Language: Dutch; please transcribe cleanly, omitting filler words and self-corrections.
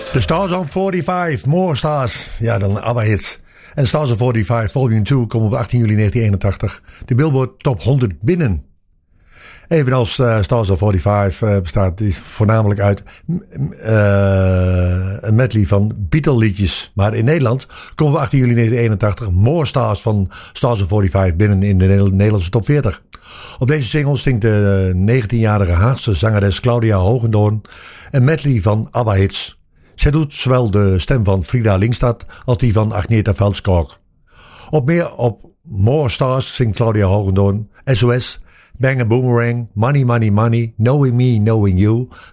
De Stars on 45, more stars. Ja, dan ABBA-hits. En Stars on 45, Volume 2, komt op 18 juli 1981. De Billboard Top 100 binnen. Evenals Stars on 45 bestaat is voornamelijk uit een medley van Beatle-liedjes. Maar in Nederland komt op 18 juli 1981 more stars van Stars on 45 binnen in de Nederlandse top 40. Op deze single zingt de 19-jarige Haagse zangeres Claudia Hogendoorn een medley van ABBA-hits. Zij doet zowel de stem van Frida Lingstad als die van Agneta Veldskog. Op More Stars zingt Claudia Hogendoorn SOS, Bang a Boomerang, Money Money Money, Knowing Me, Knowing You,